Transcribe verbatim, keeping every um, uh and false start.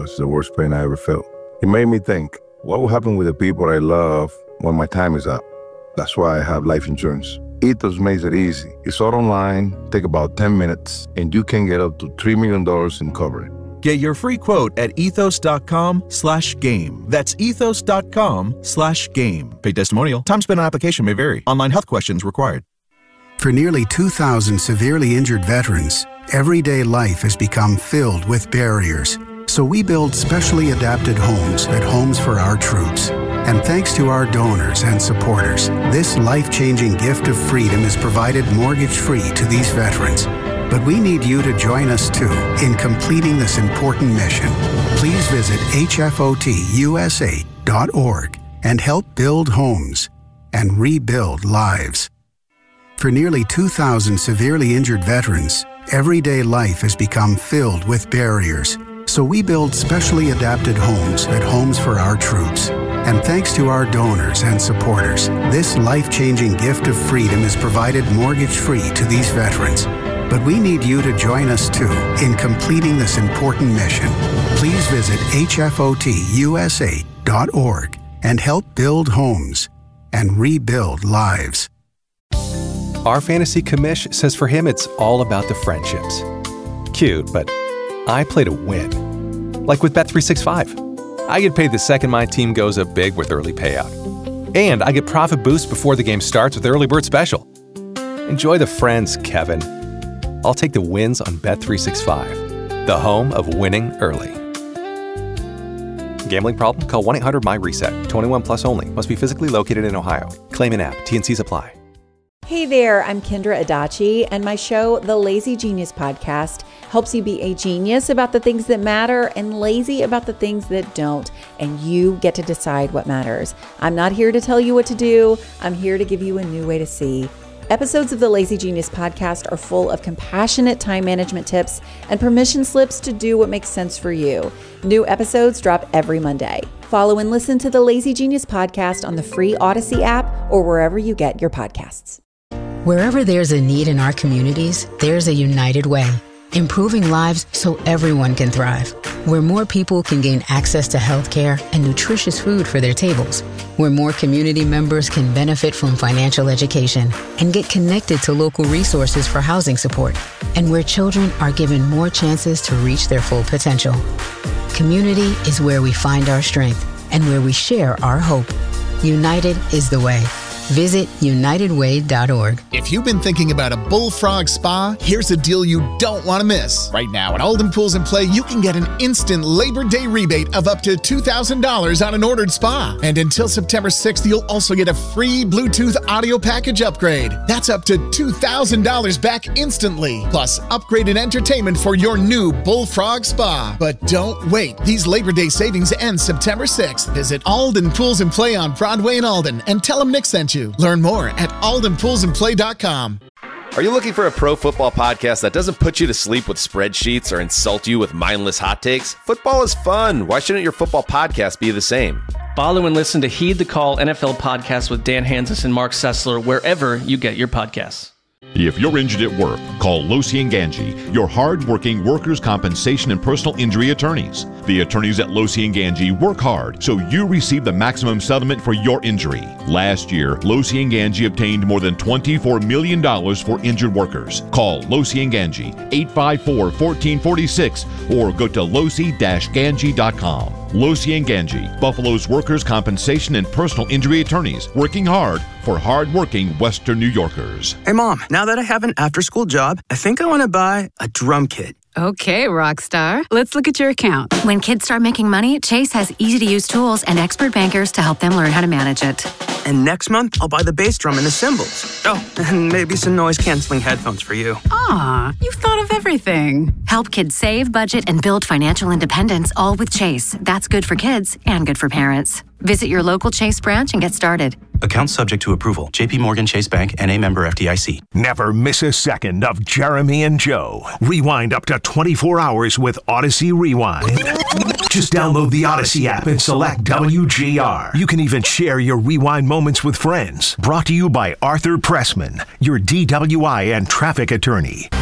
was the worst pain I ever felt. It made me think, what will happen with the people I love when my time is up? That's why I have life insurance. Ethos makes it easy. It's all online, take about ten minutes, and you can get up to three million dollars in coverage. Get your free quote at ethos.com slash game. That's ethos.com slash game. Paid testimonial. Time spent on application may vary. Online health questions required. For nearly two thousand severely injured veterans, everyday life has become filled with barriers. So we build specially adapted homes at Homes for Our Troops. And thanks to our donors and supporters, this life-changing gift of freedom is provided mortgage-free to these veterans. But we need you to join us too in completing this important mission. Please visit H F O T U S A dot org and help build homes and rebuild lives. For nearly two thousand severely injured veterans, everyday life has become filled with barriers. So we build specially adapted homes at Homes for Our Troops. And thanks to our donors and supporters, this life-changing gift of freedom is provided mortgage-free to these veterans. But we need you to join us too in completing this important mission. Please visit H F O T U S A dot org and help build homes and rebuild lives. Our fantasy commish says for him it's all about the friendships. Cute, but I play to win. Like with Bet three sixty-five. I get paid the second my team goes up big with early payout. And I get profit boosts before the game starts with Early Bird Special. Enjoy the friends, Kevin. I'll take the wins on Bet three sixty-five, the home of winning early. Gambling problem? Call one eight hundred M Y reset. twenty-one plus only. Must be physically located in Ohio. Claim in app. T N Cs apply. Hey there, I'm Kendra Adachi, and my show, The Lazy Genius Podcast, helps you be a genius about the things that matter and lazy about the things that don't, and you get to decide what matters. I'm not here to tell you what to do. I'm here to give you a new way to see. Episodes of the Lazy Genius Podcast are full of compassionate time management tips and permission slips to do what makes sense for you. New episodes drop every Monday. Follow and listen to the Lazy Genius Podcast on the free Odyssey app or wherever you get your podcasts. Wherever there's a need in our communities, there's a United Way, improving lives so everyone can thrive. Where more people can gain access to healthcare and nutritious food for their tables. Where more community members can benefit from financial education and get connected to local resources for housing support. And where children are given more chances to reach their full potential. Community is where we find our strength and where we share our hope. United is the way. Visit united way dot org. If you've been thinking about a Bullfrog Spa, here's a deal you don't want to miss. Right now at Alden Pools and Play, you can get an instant Labor Day rebate of up to two thousand dollars on an ordered spa. And until September sixth, you'll also get a free Bluetooth audio package upgrade. That's up to two thousand dollars back instantly. Plus, upgraded entertainment for your new Bullfrog Spa. But don't wait. These Labor Day savings end September sixth. Visit Alden Pools and Play on Broadway in Alden and tell them Nick sent you. Learn more at alden pools and play dot com. Are you looking for a pro football podcast that doesn't put you to sleep with spreadsheets or insult you with mindless hot takes? Football is fun. Why shouldn't your football podcast be the same? Follow and listen to Heed the Call N F L podcast with Dan Hansis and Mark Sessler wherever you get your podcasts. If you're injured at work, call Losi and Ganji, your hard-working workers' compensation and personal injury attorneys. The attorneys at Losi and Ganji work hard so you receive the maximum settlement for your injury. Last year, Losi and Ganji obtained more than twenty-four million dollars for injured workers. Call Losi and Ganji, eight five four, one four four six, or go to losi dash ganji dot com. Losi and Ganji, Buffalo's workers' compensation and personal injury attorneys, working hard for hard-working Western New Yorkers. Hey, Mom, now that I have an after-school job, I think I want to buy a drum kit. Okay, Rockstar. Let's look at your account. When kids start making money, Chase has easy-to-use tools and expert bankers to help them learn how to manage it. And next month, I'll buy the bass drum and the cymbals. Oh, and maybe some noise-canceling headphones for you. Aw, you've thought of everything. Help kids save, budget, and build financial independence, all with Chase. That's good for kids and good for parents. Visit your local Chase branch and get started. Account subject to approval. J P Morgan Chase Bank, N A member F D I C. Never miss a second of Jeremy and Joe. Rewind up to twenty-four hours with Odyssey Rewind. Just download the Odyssey app and select W G R. You can even share your rewind moments with friends. Brought to you by Arthur Pressman, your D W I and traffic attorney.